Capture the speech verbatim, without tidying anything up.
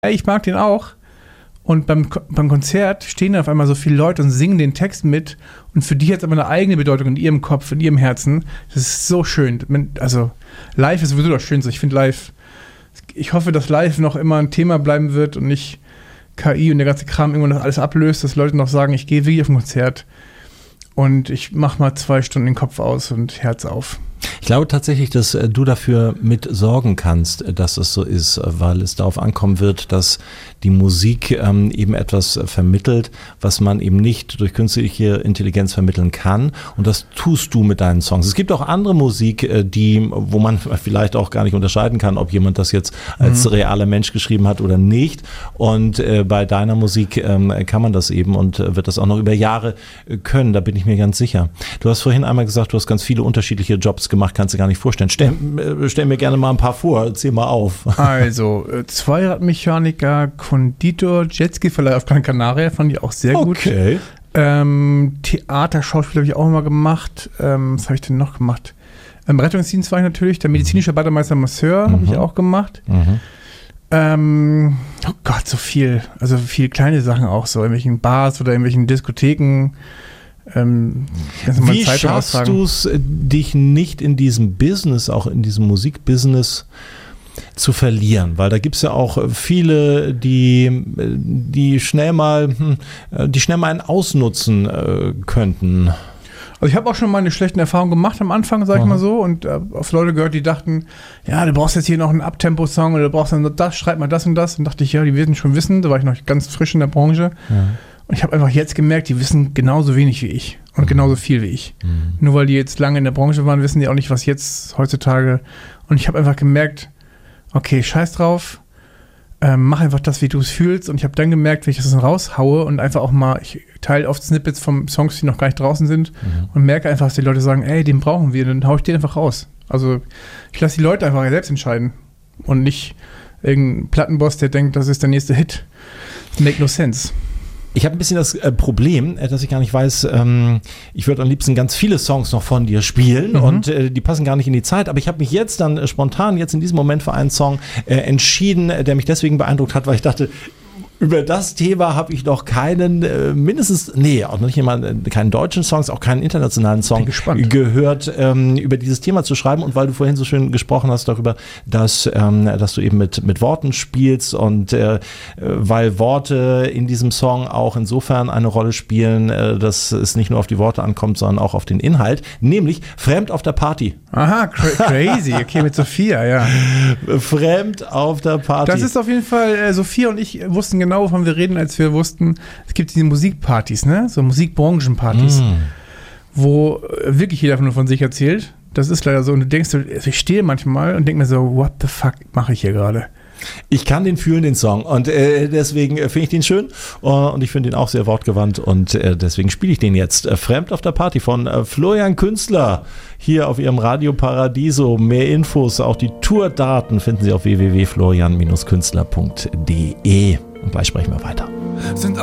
ich mag den auch. Und beim, beim Konzert stehen da auf einmal so viele Leute und singen den Text mit. Und für die hat es aber eine eigene Bedeutung in ihrem Kopf, in ihrem Herzen. Das ist so schön. Also live ist sowieso das Schönste. Ich finde live, ich hoffe, dass live noch immer ein Thema bleiben wird und nicht K I und der ganze Kram irgendwann das alles ablöst, dass Leute noch sagen, ich gehe wirklich auf ein Konzert und ich mache mal zwei Stunden den Kopf aus und Herz auf. Ich glaube tatsächlich, dass du dafür mit sorgen kannst, dass es so ist, weil es darauf ankommen wird, dass die Musik ähm, eben etwas vermittelt, was man eben nicht durch künstliche Intelligenz vermitteln kann. Und das tust du mit deinen Songs. Es gibt auch andere Musik, die, wo man vielleicht auch gar nicht unterscheiden kann, ob jemand das jetzt als mhm. realer Mensch geschrieben hat oder nicht. Und äh, bei deiner Musik ähm, kann man das eben und wird das auch noch über Jahre können. Da bin ich mir ganz sicher. Du hast vorhin einmal gesagt, du hast ganz viele unterschiedliche Jobs gemacht, kannst du gar nicht vorstellen. Stell, stell mir gerne mal ein paar vor, zähl mal auf. Also, Zweiradmechaniker, Konditor, Jetski-Verleih auf Gran Canaria, fand ich auch sehr gut. Okay. Ähm, Theater, Schauspiel habe ich auch immer gemacht. Ähm, was habe ich denn noch gemacht? Im Rettungsdienst war ich natürlich, der medizinische Bademeister Masseur mhm. habe ich auch gemacht. Mhm. Ähm, oh Gott, so viel. Also viele kleine Sachen auch, so in irgendwelchen Bars oder in irgendwelchen Diskotheken. Ähm, Wie schaffst du es, dich nicht in diesem Business, auch in diesem Musikbusiness zu verlieren? Weil da gibt es ja auch viele, die, die schnell mal, die schnell mal einen ausnutzen äh, könnten. Also ich habe auch schon mal eine schlechte Erfahrung gemacht am Anfang, sag ich Aha. mal so, und äh, auf Leute gehört, die dachten, ja, du brauchst jetzt hier noch einen Abtempo-Song oder du brauchst dann das, schreib mal das und das. Und dachte ich, ja, die werden schon wissen, da war ich noch ganz frisch in der Branche. Ja. Und ich habe einfach jetzt gemerkt, die wissen genauso wenig wie ich und mhm. genauso viel wie ich. Mhm. Nur weil die jetzt lange in der Branche waren, wissen die auch nicht, was jetzt heutzutage. Und ich habe einfach gemerkt, okay, scheiß drauf, ähm, mach einfach das, wie du es fühlst. Und ich habe dann gemerkt, wenn ich das dann raushaue und einfach auch mal, ich teile oft Snippets von Songs, die noch gar nicht draußen sind mhm. und merke einfach, dass die Leute sagen, ey, den brauchen wir, dann haue ich den einfach raus. Also ich lasse die Leute einfach selbst entscheiden und nicht irgendein Plattenboss, der denkt, das ist der nächste Hit. Make no sense. Ich habe ein bisschen das äh, Problem, äh, dass ich gar nicht weiß, ähm, ich würde am liebsten ganz viele Songs noch von dir spielen mhm. und äh, die passen gar nicht in die Zeit, aber ich habe mich jetzt dann äh, spontan, jetzt in diesem Moment für einen Song äh, entschieden, äh, der mich deswegen beeindruckt hat, weil ich dachte, über das Thema habe ich noch keinen, äh, mindestens, nee, auch nicht jemand, keinen deutschen Songs, auch keinen internationalen Song gehört, ähm, über dieses Thema zu schreiben. Und weil du vorhin so schön gesprochen hast darüber, dass, ähm, dass du eben mit, mit Worten spielst und äh, weil Worte in diesem Song auch insofern eine Rolle spielen, äh, dass es nicht nur auf die Worte ankommt, sondern auch auf den Inhalt, nämlich Fremd auf der Party. Aha, cra- crazy, okay, mit Sophia, ja. Fremd auf der Party. Das ist auf jeden Fall, äh, Sophia und ich wussten genau, wovon wir reden, als wir wussten, es gibt diese Musikpartys, ne? So Musikbranchenpartys, mm. wo wirklich jeder von sich erzählt. Das ist leider so. Und du denkst, ich stehe manchmal und denke mir so, what the fuck mache ich hier gerade? Ich kann den fühlen, den Song, und äh, deswegen finde ich den schön uh, und ich finde ihn auch sehr wortgewandt und äh, deswegen spiele ich den jetzt. Äh, Fremd auf der Party von äh, Florian Künstler hier auf ihrem Radio Paradiso. Mehr Infos, auch die Tourdaten finden Sie auf w w w punkt florian Bindestrich künstler punkt d e und gleich sprechen wir weiter. Sind